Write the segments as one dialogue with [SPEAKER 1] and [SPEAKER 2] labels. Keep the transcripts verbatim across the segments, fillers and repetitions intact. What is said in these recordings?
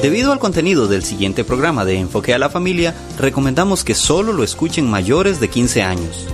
[SPEAKER 1] Debido al contenido del siguiente programa de Enfoque a la Familia, recomendamos que solo lo escuchen mayores de quince años.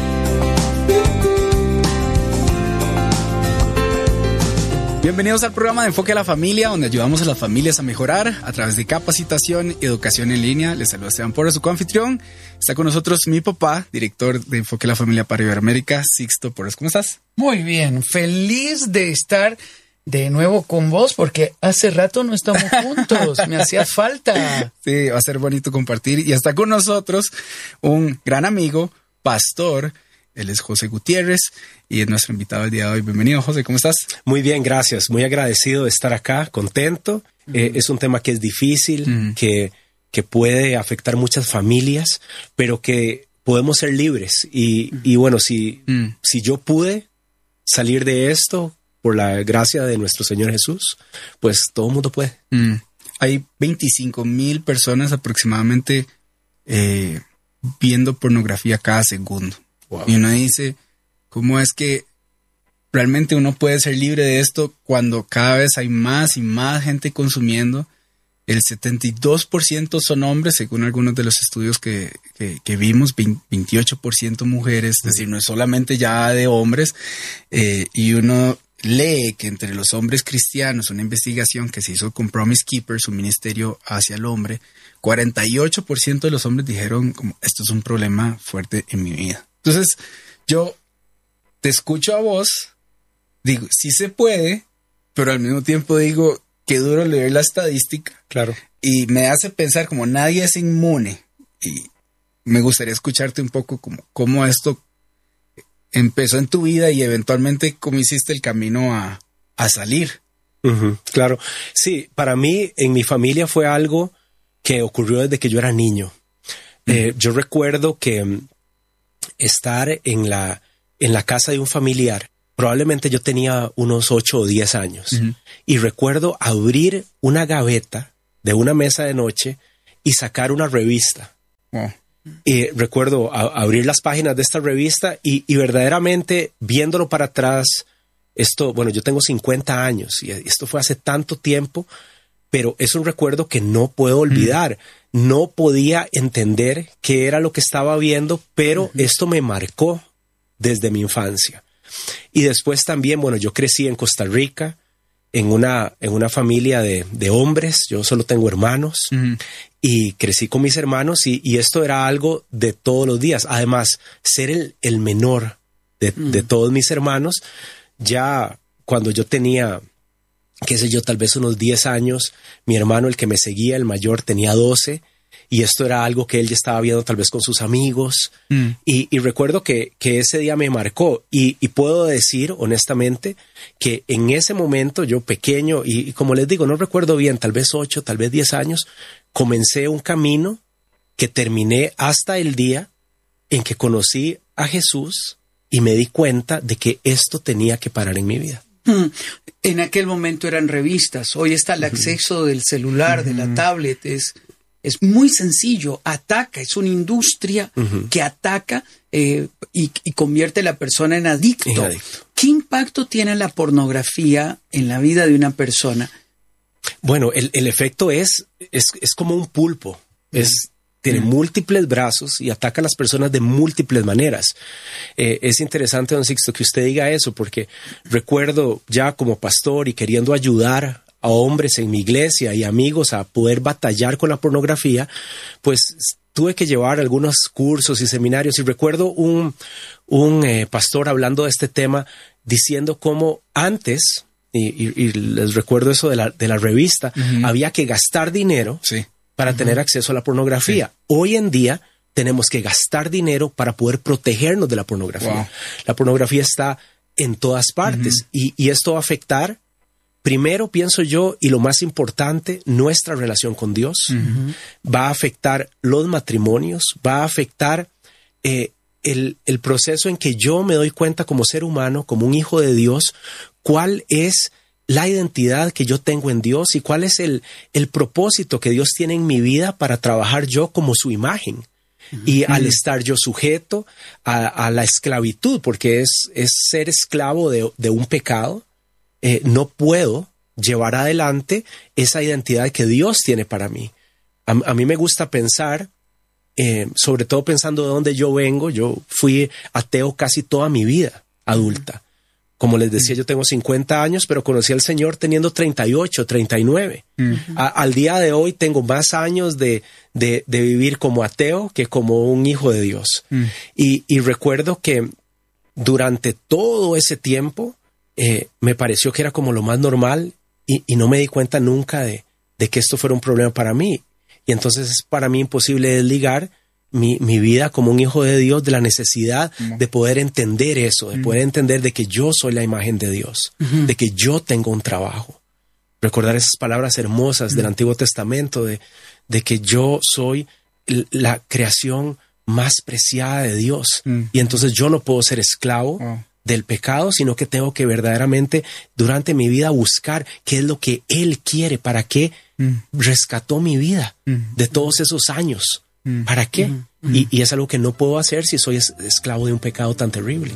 [SPEAKER 2] Bienvenidos al programa de Enfoque a la Familia, donde ayudamos a las familias a mejorar a través de capacitación y educación en línea. Les saluda Esteban Porras, su coanfitrión. Está con nosotros mi papá, director de Enfoque a la Familia para Iberoamérica, Sixto Porras. ¿Cómo estás?
[SPEAKER 3] Muy bien, feliz de estar de nuevo con vos, porque hace rato no estamos juntos, me hacía falta.
[SPEAKER 2] Sí, va a ser bonito compartir. Y está con nosotros un gran amigo, pastor. Él es José Gutiérrez y es nuestro invitado el día de hoy. Bienvenido, José, ¿cómo estás?
[SPEAKER 4] Muy bien, gracias. Muy agradecido de estar acá, contento. Uh-huh. Eh, es un tema que es difícil, uh-huh. que, que puede afectar muchas familias, pero que podemos ser libres. Y, uh-huh. y bueno, si, uh-huh. si yo pude salir de esto por la gracia de nuestro Señor Jesús, pues todo el mundo puede.
[SPEAKER 2] Uh-huh. Hay veinticinco mil personas aproximadamente eh, viendo pornografía cada segundo. Wow. Y uno dice, ¿cómo es que realmente uno puede ser libre de esto cuando cada vez hay más y más gente consumiendo? El setenta y dos por ciento son hombres, según algunos de los estudios que, que, que vimos, veintiocho por ciento mujeres, es decir, no es solamente ya de hombres. Eh, y uno lee que entre los hombres cristianos, una investigación que se hizo con Promise Keepers, un ministerio hacia el hombre, cuarenta y ocho por ciento de los hombres dijeron, como, esto es un problema fuerte en mi vida. Entonces, yo te escucho a vos, digo, sí se puede, pero al mismo tiempo digo, qué duro leer la estadística.
[SPEAKER 4] Claro.
[SPEAKER 2] Y me hace pensar como nadie es inmune. Y me gustaría escucharte un poco como cómo esto empezó en tu vida y eventualmente cómo hiciste el camino a, a salir.
[SPEAKER 4] Uh-huh, claro. Sí, para mí, en mi familia fue algo que ocurrió desde que yo era niño. Uh-huh. Eh, yo recuerdo que estar en la, en la casa de un familiar. Probablemente yo tenía unos ocho o diez años. Uh-huh. Y recuerdo abrir una gaveta de una mesa de noche y sacar una revista.
[SPEAKER 2] Wow.
[SPEAKER 4] Y recuerdo a, abrir las páginas de esta revista y, y verdaderamente viéndolo para atrás, esto, bueno, yo tengo cincuenta años y esto fue hace tanto tiempo, pero es un recuerdo que no puedo olvidar. Uh-huh. No podía entender qué era lo que estaba viendo, pero uh-huh. esto me marcó desde mi infancia. Y después también, bueno, yo crecí en Costa Rica, en una, en una familia de, de hombres. Yo solo tengo hermanos uh-huh. y crecí con mis hermanos y, y esto era algo de todos los días. Además, ser el, el menor de, uh-huh. de todos mis hermanos, ya cuando yo tenía, qué sé yo, tal vez unos diez años, mi hermano, el que me seguía, el mayor, tenía doce, y esto era algo que él ya estaba viendo tal vez con sus amigos, mm. y, y recuerdo que, que ese día me marcó, y, y puedo decir honestamente que en ese momento yo pequeño, y, y como les digo, no recuerdo bien, tal vez ocho, tal vez diez años, comencé un camino que terminé hasta el día en que conocí a Jesús y me di cuenta de que esto tenía que parar en mi vida.
[SPEAKER 3] Hmm. En aquel momento eran revistas, hoy está el acceso uh-huh. del celular, uh-huh. de la tablet, es, es muy sencillo, ataca, es una industria uh-huh. que ataca eh, y, y convierte a la persona en adicto. en adicto. ¿Qué impacto tiene la pornografía en la vida de una persona?
[SPEAKER 4] Bueno, el, el efecto es, es, es como un pulpo, uh-huh. es... Tiene mm. múltiples brazos y ataca a las personas de múltiples maneras. Eh, es interesante, don Sixto, que usted diga eso, porque recuerdo ya como pastor y queriendo ayudar a hombres en mi iglesia y amigos a poder batallar con la pornografía, pues tuve que llevar algunos cursos y seminarios. Y recuerdo un, un eh, pastor hablando de este tema, diciendo cómo antes, y, y, y les recuerdo eso de la, de la revista, uh-huh. había que gastar dinero.
[SPEAKER 2] Sí.
[SPEAKER 4] para uh-huh. tener acceso a la pornografía. Sí. Hoy en día tenemos que gastar dinero para poder protegernos de la pornografía. Wow. La pornografía está en todas partes uh-huh. y, y esto va a afectar, primero pienso yo, y lo más importante, nuestra relación con Dios. Uh-huh. Va a afectar los matrimonios, va a afectar eh, el, el proceso en que yo me doy cuenta como ser humano, como un hijo de Dios, cuál es la identidad que yo tengo en Dios y cuál es el, el propósito que Dios tiene en mi vida para trabajar yo como su imagen. Uh-huh. Y al estar yo sujeto a, a la esclavitud, porque es, es ser esclavo de, de un pecado, eh, no puedo llevar adelante esa identidad que Dios tiene para mí. A, a mí me gusta pensar, eh, sobre todo pensando de dónde yo vengo. Yo fui ateo casi toda mi vida adulta. Como les decía, yo tengo cincuenta años, pero conocí al Señor teniendo treinta y ocho, treinta y nueve. Uh-huh. A, al día de hoy tengo más años de, de, de vivir como ateo que como un hijo de Dios. Uh-huh. Y, y recuerdo que durante todo ese tiempo eh, me pareció que era como lo más normal y, y no me di cuenta nunca de, de que esto fuera un problema para mí. Y entonces es para mí imposible desligar Mi, mi vida como un hijo de Dios de la necesidad uh-huh. de poder entender eso, de uh-huh. poder entender de que yo soy la imagen de Dios, uh-huh. de que yo tengo un trabajo. Recordar esas palabras hermosas uh-huh. del Antiguo Testamento, de, de que yo soy la creación más preciada de Dios. Uh-huh. Y entonces yo no puedo ser esclavo uh-huh. del pecado, sino que tengo que verdaderamente durante mi vida buscar qué es lo que Él quiere, para qué uh-huh. rescató mi vida uh-huh. de todos esos años. ¿Para qué? Mm, mm. Y, y es algo que no puedo hacer si soy es, esclavo de un pecado tan terrible.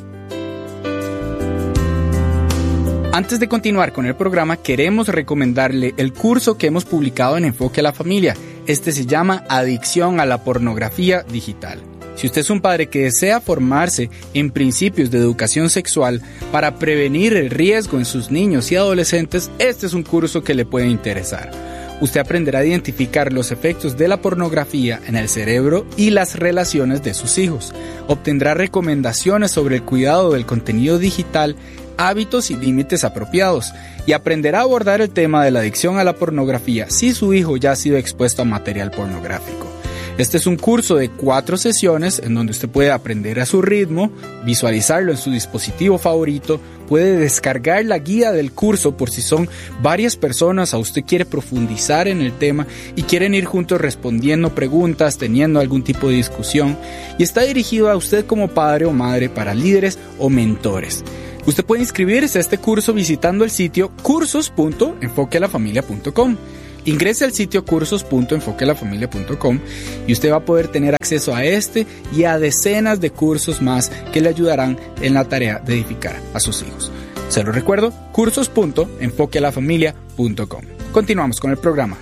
[SPEAKER 2] Antes de continuar con el programa, queremos recomendarle el curso que hemos publicado en Enfoque a la Familia. Este se llama Adicción a la Pornografía Digital. Si usted es un padre que desea formarse en principios de educación sexual para prevenir el riesgo en sus niños y adolescentes, este es un curso que le puede interesar. Usted aprenderá a identificar los efectos de la pornografía en el cerebro y las relaciones de sus hijos. Obtendrá recomendaciones sobre el cuidado del contenido digital, hábitos y límites apropiados, y aprenderá a abordar el tema de la adicción a la pornografía si su hijo ya ha sido expuesto a material pornográfico. Este es un curso de cuatro sesiones en donde usted puede aprender a su ritmo, visualizarlo en su dispositivo favorito, puede descargar la guía del curso por si son varias personas o usted quiere profundizar en el tema y quieren ir juntos respondiendo preguntas, teniendo algún tipo de discusión, y está dirigido a usted como padre o madre para líderes o mentores. Usted puede inscribirse a este curso visitando el sitio cursos punto enfoque a la familia punto com. Ingrese al sitio cursos punto enfoque a la familia punto com y usted va a poder tener acceso a este y a decenas de cursos más que le ayudarán en la tarea de edificar a sus hijos. Se lo recuerdo, cursos punto enfoque a la familia punto com. Continuamos con el programa.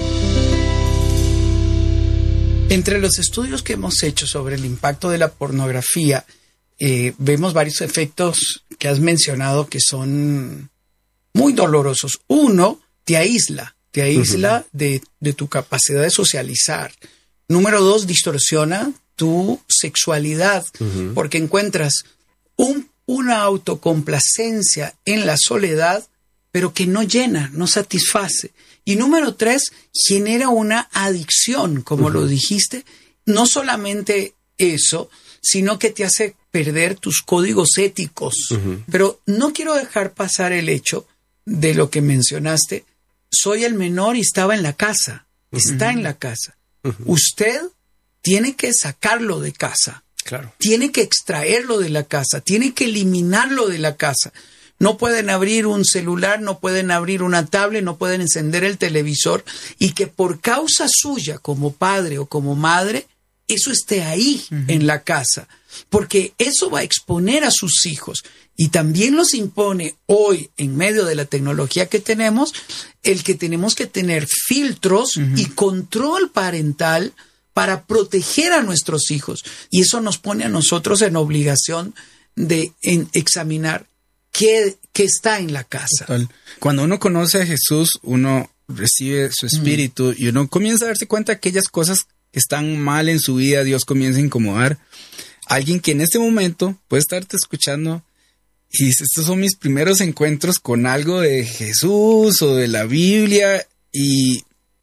[SPEAKER 3] Entre los estudios que hemos hecho sobre el impacto de la pornografía, eh, vemos varios efectos que has mencionado que son muy dolorosos. Uno, te aísla. Te aísla uh-huh. de, de tu capacidad de socializar. Número dos, distorsiona tu sexualidad uh-huh. porque encuentras un, una autocomplacencia en la soledad, pero que no llena, no satisface. Y número tres, genera una adicción, como uh-huh. lo dijiste. No solamente eso, sino que te hace perder tus códigos éticos. Uh-huh. Pero no quiero dejar pasar el hecho de lo que mencionaste. Soy el menor y estaba en la casa. Está uh-huh. en la casa. Uh-huh. Usted tiene que sacarlo de casa.
[SPEAKER 4] Claro.
[SPEAKER 3] Tiene que extraerlo de la casa. Tiene que eliminarlo de la casa. No pueden abrir un celular, no pueden abrir una tablet, no pueden encender el televisor y que por causa suya, como padre o como madre, eso esté ahí uh-huh. en la casa. Porque eso va a exponer a sus hijos. Y también los impone hoy, en medio de la tecnología que tenemos, el que tenemos que tener filtros uh-huh. y control parental para proteger a nuestros hijos. Y eso nos pone a nosotros en obligación de en examinar qué, qué está en la casa.
[SPEAKER 2] Total. Cuando uno conoce a Jesús, uno recibe su espíritu uh-huh. y uno comienza a darse cuenta de aquellas cosas que están mal en su vida. Dios comienza a incomodar. Alguien que en este momento puede estarte escuchando y dice, estos son mis primeros encuentros con algo de Jesús o de la Biblia, y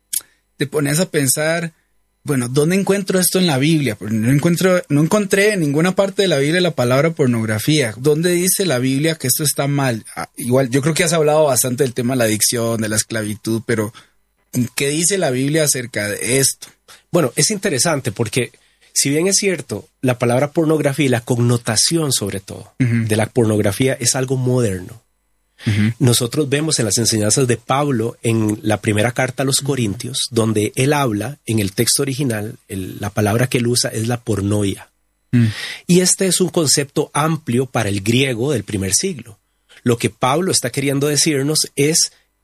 [SPEAKER 2] te pones a pensar, bueno, ¿dónde encuentro esto en la Biblia? Porque no encuentro, no encontré en ninguna parte de la Biblia la palabra pornografía. ¿Dónde dice la Biblia que esto está mal? Ah, igual, yo creo que has hablado bastante del tema de la adicción, de la esclavitud, pero ¿qué dice la Biblia acerca de esto?
[SPEAKER 4] Bueno, es interesante porque si bien es cierto, la palabra pornografía y la connotación sobre todo uh-huh. de la pornografía es algo moderno. Uh-huh. Nosotros vemos en las enseñanzas de Pablo en la primera carta a los uh-huh. Corintios, donde él habla en el texto original, el, la palabra que él usa es la pornoia. Uh-huh. Y este es un concepto amplio para el griego del primer siglo. Lo que Pablo está queriendo decirnos es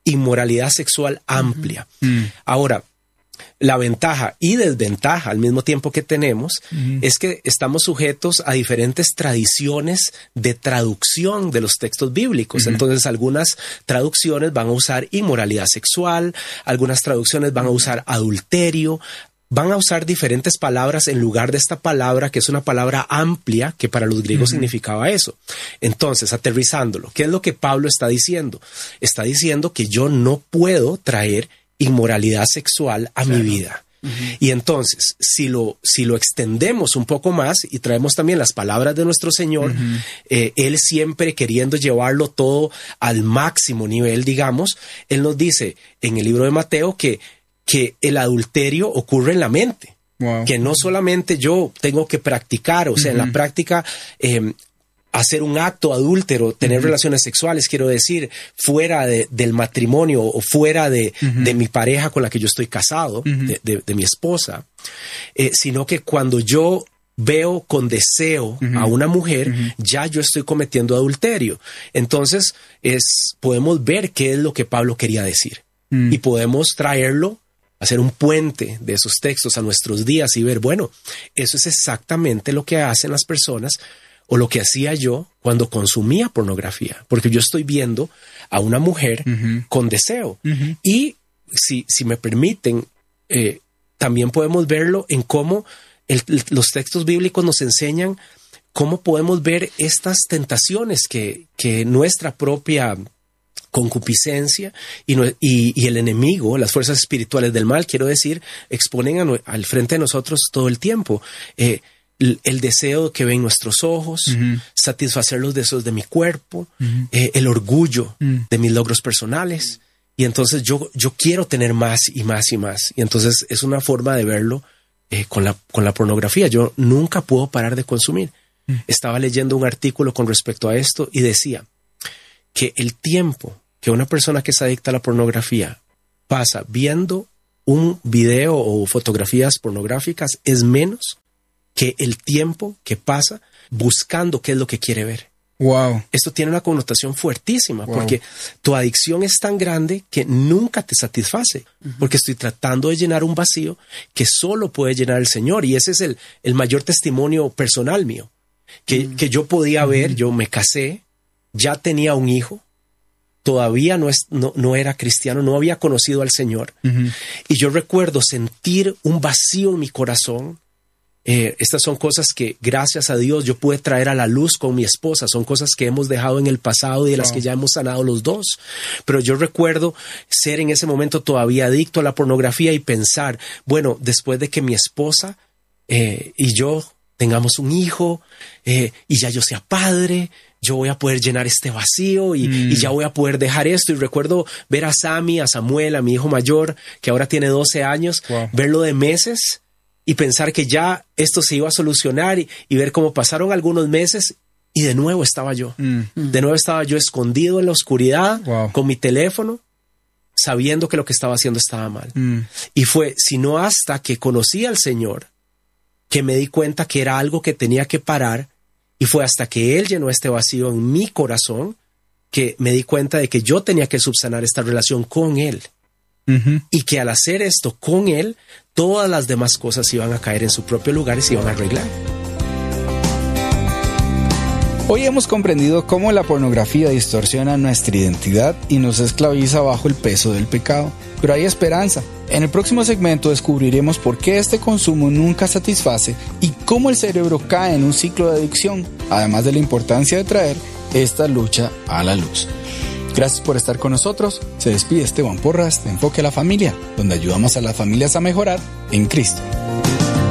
[SPEAKER 4] inmoralidad sexual amplia.
[SPEAKER 2] Mm.
[SPEAKER 4] Ahora, la ventaja y desventaja al mismo tiempo que tenemos
[SPEAKER 2] Mm.
[SPEAKER 4] es que estamos sujetos a diferentes tradiciones de traducción de los textos bíblicos.
[SPEAKER 2] Mm.
[SPEAKER 4] Entonces, algunas traducciones van a usar inmoralidad sexual, algunas traducciones van a usar adulterio, van a usar diferentes palabras en lugar de esta palabra, que es una palabra amplia, que para los griegos
[SPEAKER 2] Mm.
[SPEAKER 4] significaba eso. Entonces, aterrizándolo, ¿qué es lo que Pablo está diciendo? Está diciendo que yo no puedo traer inmoralidad sexual a
[SPEAKER 2] Claro.
[SPEAKER 4] mi vida. Uh-huh. Y entonces, si lo, si lo extendemos un poco más y traemos también las palabras de nuestro Señor, uh-huh. eh, Él siempre queriendo llevarlo todo al máximo nivel, digamos, Él nos dice en el libro de Mateo que, que el adulterio ocurre en la mente. Wow. Que no solamente yo tengo que practicar, o sea, uh-huh. en la práctica... Eh, hacer un acto adúltero, tener uh-huh. relaciones sexuales, quiero decir, fuera de, del matrimonio o fuera de, uh-huh. de mi pareja con la que yo estoy casado, uh-huh. de, de, de mi esposa, eh, sino que cuando yo veo con deseo uh-huh. a una mujer, uh-huh. ya yo estoy cometiendo adulterio. Entonces, es, podemos ver qué es lo que Pablo quería decir uh-huh. y podemos traerlo, hacer un puente de esos textos a nuestros días y ver, bueno, eso es exactamente lo que hacen las personas o lo que hacía yo cuando consumía pornografía, porque yo estoy viendo a una mujer uh-huh. con deseo. Uh-huh. Y si, si me permiten, eh, también podemos verlo en cómo el, los textos bíblicos nos enseñan cómo podemos ver estas tentaciones que, que nuestra propia concupiscencia y, no, y, y el enemigo, las fuerzas espirituales del mal, quiero decir, exponen a, al frente de nosotros todo el tiempo. Eh, el deseo que ven nuestros ojos, uh-huh. satisfacer los deseos de mi cuerpo, uh-huh. eh, el orgullo uh-huh. de mis logros personales. Y entonces yo, yo quiero tener más y más y más. Y entonces es una forma de verlo eh, con, la, con la pornografía. Yo nunca puedo parar de consumir. Uh-huh. Estaba leyendo un artículo con respecto a esto y decía que el tiempo que una persona que es adicta a la pornografía pasa viendo un video o fotografías pornográficas es menos que el tiempo que pasa buscando qué es lo que quiere ver.
[SPEAKER 2] Wow.
[SPEAKER 4] Esto tiene una connotación fuertísima
[SPEAKER 2] wow.
[SPEAKER 4] porque tu adicción es tan grande que nunca te satisface, uh-huh. porque estoy tratando de llenar un vacío que solo puede llenar el Señor, y ese es el, el mayor testimonio personal mío, que, uh-huh. que yo podía ver, uh-huh. yo me casé, ya tenía un hijo, todavía no, es, no, no era cristiano, no había conocido al Señor, uh-huh. y yo recuerdo sentir un vacío en mi corazón. Eh, estas son cosas que gracias a Dios yo pude traer a la luz con mi esposa, son cosas que hemos dejado en el pasado y de las wow. que ya hemos sanado los dos, pero yo recuerdo ser en ese momento todavía adicto a la pornografía y pensar, bueno, después de que mi esposa eh, y yo tengamos un hijo eh, y ya yo sea padre, yo voy a poder llenar este vacío y, mm. y ya voy a poder dejar esto. Y recuerdo ver a Sammy, a Samuel, a mi hijo mayor, que ahora tiene doce años, wow. verlo de meses y pensar que ya esto se iba a solucionar y, y ver cómo pasaron algunos meses y de nuevo estaba yo. Mm. De nuevo estaba yo escondido en la oscuridad wow. con mi teléfono, sabiendo que lo que estaba haciendo estaba mal. Mm. Y fue, sino hasta que conocí al Señor, que me di cuenta que era algo que tenía que parar, y fue hasta que Él llenó este vacío en mi corazón que me di cuenta de que yo tenía que subsanar esta relación con Él. Uh-huh. Y que al hacer esto con Él, todas las demás cosas iban a caer en su propio lugar y se iban a arreglar.
[SPEAKER 2] Hoy hemos comprendido cómo la pornografía distorsiona nuestra identidad y nos esclaviza bajo el peso del pecado. Pero hay esperanza. En el próximo segmento descubriremos por qué este consumo nunca satisface y cómo el cerebro cae en un ciclo de adicción, además de la importancia de traer esta lucha a la luz. Gracias por estar con nosotros. Se despide Esteban Porras de Enfoque a la Familia, donde ayudamos a las familias a mejorar en Cristo.